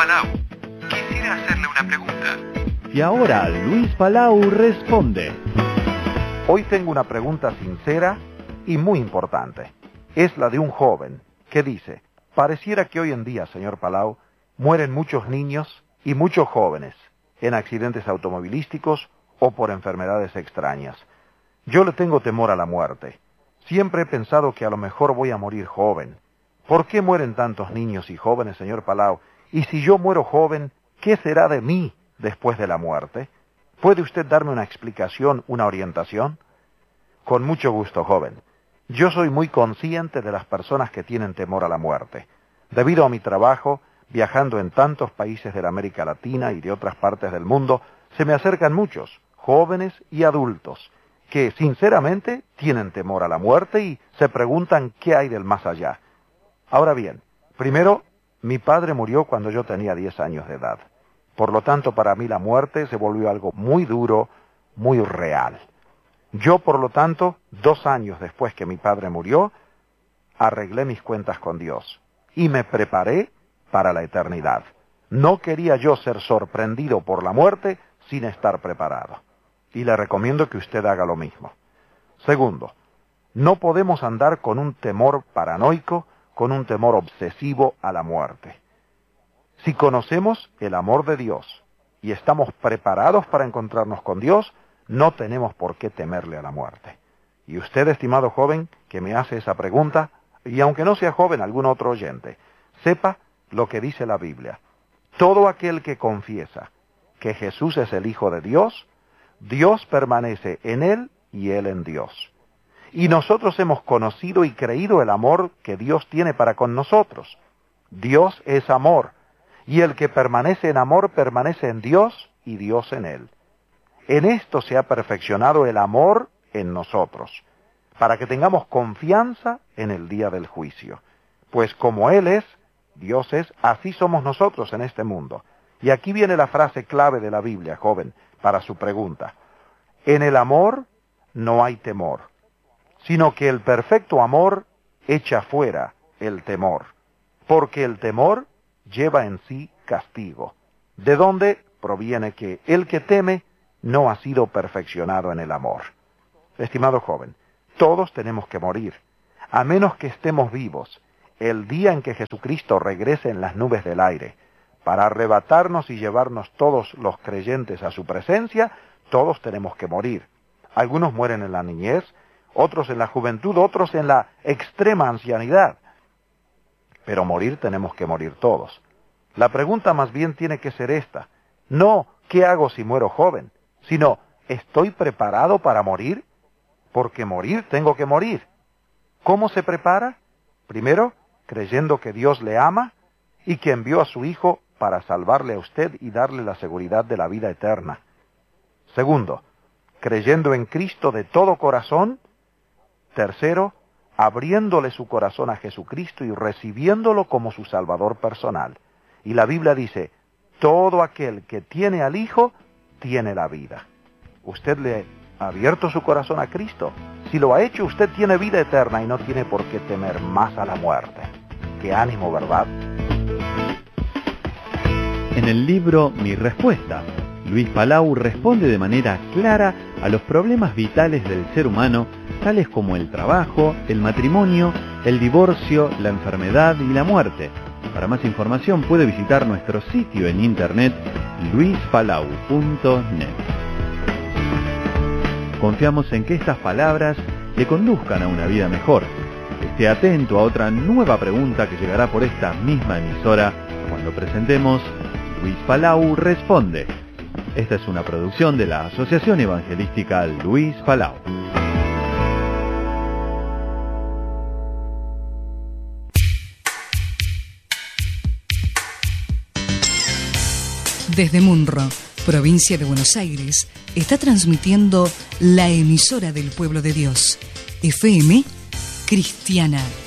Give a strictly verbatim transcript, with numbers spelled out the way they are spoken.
Palau. Quisiera hacerle una pregunta. Y ahora Luis Palau responde. Hoy tengo una pregunta sincera y muy importante. Es la de un joven que dice: pareciera que hoy en día, señor Palau, mueren muchos niños y muchos jóvenes en accidentes automovilísticos o por enfermedades extrañas. Yo le tengo temor a la muerte. Siempre he pensado que a lo mejor voy a morir joven. ¿Por qué mueren tantos niños y jóvenes, señor Palau? Y si yo muero joven, ¿qué será de mí después de la muerte? ¿Puede usted darme una explicación, una orientación? Con mucho gusto, joven. Yo soy muy consciente de las personas que tienen temor a la muerte. Debido a mi trabajo, viajando en tantos países de la América Latina y de otras partes del mundo, se me acercan muchos, jóvenes y adultos, que sinceramente tienen temor a la muerte y se preguntan qué hay del más allá. Ahora bien, primero, mi padre murió cuando yo tenía diez años de edad. Por lo tanto, para mí la muerte se volvió algo muy duro, muy real. Yo, por lo tanto, dos años después que mi padre murió, arreglé mis cuentas con Dios y me preparé para la eternidad. No quería yo ser sorprendido por la muerte sin estar preparado. Y le recomiendo que usted haga lo mismo. Segundo, no podemos andar con un temor paranoico, con un temor obsesivo a la muerte. Si conocemos el amor de Dios y estamos preparados para encontrarnos con Dios, no tenemos por qué temerle a la muerte. Y usted, estimado joven, que me hace esa pregunta, y aunque no sea joven, algún otro oyente, sepa lo que dice la Biblia. Todo aquel que confiesa que Jesús es el Hijo de Dios, Dios permanece en él y él en Dios. Y nosotros hemos conocido y creído el amor que Dios tiene para con nosotros. Dios es amor, y el que permanece en amor permanece en Dios y Dios en él. En esto se ha perfeccionado el amor en nosotros, para que tengamos confianza en el día del juicio. Pues como Él es, Dios es, así somos nosotros en este mundo. Y aquí viene la frase clave de la Biblia, joven, para su pregunta. En el amor no hay temor, sino que el perfecto amor echa fuera el temor, porque el temor lleva en sí castigo, de donde proviene que el que teme no ha sido perfeccionado en el amor. Estimado joven, todos tenemos que morir, a menos que estemos vivos, el día en que Jesucristo regrese en las nubes del aire, para arrebatarnos y llevarnos todos los creyentes a su presencia. Todos tenemos que morir. Algunos mueren en la niñez, otros en la juventud, otros en la extrema ancianidad. Pero morir tenemos que morir todos. La pregunta más bien tiene que ser esta: no, ¿qué hago si muero joven?, sino, ¿estoy preparado para morir? Porque morir tengo que morir. ¿Cómo se prepara? Primero, creyendo que Dios le ama y que envió a su Hijo para salvarle a usted y darle la seguridad de la vida eterna. Segundo, creyendo en Cristo de todo corazón. Tercero, abriéndole su corazón a Jesucristo y recibiéndolo como su Salvador personal. Y la Biblia dice: todo aquel que tiene al Hijo tiene la vida. ¿Usted le ha abierto su corazón a Cristo? Si lo ha hecho, usted tiene vida eterna y no tiene por qué temer más a la muerte. ¡Qué ánimo!, ¿verdad? En el libro Mi Respuesta, Luis Palau responde de manera clara a los problemas vitales del ser humano, tales como el trabajo, el matrimonio, el divorcio, la enfermedad y la muerte. Para más información puede visitar nuestro sitio en internet luis palau punto net. Confiamos en que estas palabras le conduzcan a una vida mejor. Esté atento a otra nueva pregunta que llegará por esta misma emisora cuando presentemos Luis Palau Responde. Esta es una producción de la Asociación Evangelística Luis Palau. Desde Munro, provincia de Buenos Aires, está transmitiendo la emisora del Pueblo de Dios, F M Cristiana.